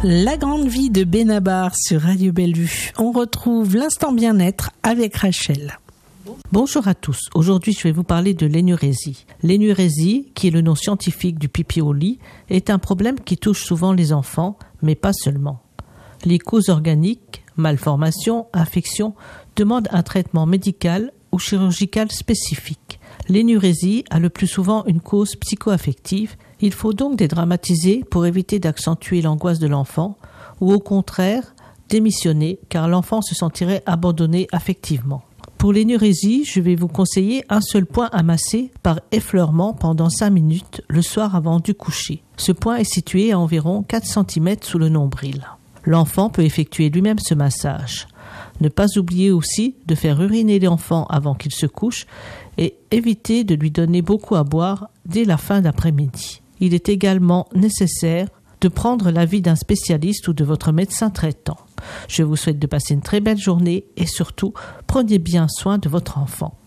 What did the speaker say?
La grande vie de Benabar sur Radio Bellevue. On retrouve l'instant bien-être avec Rachel. Bonjour à tous. Aujourd'hui, je vais vous parler de l'énurésie. L'énurésie, qui est le nom scientifique du pipi au lit, est un problème qui touche souvent les enfants, mais pas seulement. Les causes organiques, malformations, infections, demandent un traitement médical ou chirurgical spécifique. L'énurésie a le plus souvent une cause psycho-affective. Il faut donc dédramatiser pour éviter d'accentuer l'angoisse de l'enfant ou au contraire démissionner car l'enfant se sentirait abandonné affectivement. Pour l'énurésie, je vais vous conseiller un seul point à masser par effleurement pendant 5 minutes le soir avant du coucher. Ce point est situé à environ 4 cm sous le nombril. L'enfant peut effectuer lui-même ce massage. Ne pas oublier aussi de faire uriner l'enfant avant qu'il se couche et éviter de lui donner beaucoup à boire dès la fin d'après-midi. Il est également nécessaire de prendre l'avis d'un spécialiste ou de votre médecin traitant. Je vous souhaite de passer une très belle journée et surtout, prenez bien soin de votre enfant.